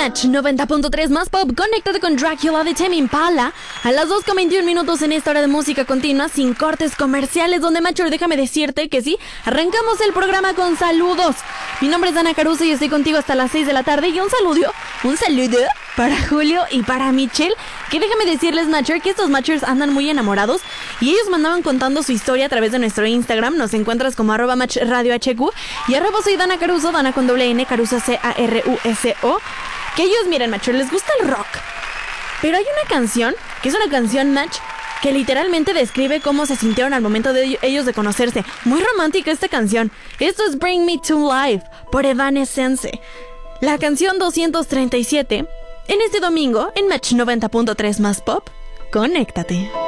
Match 90.3 más pop, conéctate con Dracula de Tame Impala a las 2:21 en esta hora de música continua sin cortes comerciales, donde Macho, déjame decirte que sí, arrancamos el programa con saludos. Mi nombre es Dana Caruso y estoy contigo hasta las 6 de la tarde y un saludo para Julio y para Michelle, que déjame decirles, Matcher, que estos Matchers andan muy enamorados y ellos me andaban contando su historia a través de nuestro Instagram. Nos encuentras como @matchradiohq y @soy Dana Caruso, Dana con doble N, Caruso Caruso. Que ellos, miren, Matcher, les gusta el rock, pero hay una canción, que es una canción, Match, que literalmente describe cómo se sintieron al momento de ellos de conocerse. Muy romántica esta canción. Esto es Bring Me to Life por Evanescence. La canción 237 en este domingo en Match 90.3 más pop. Conéctate.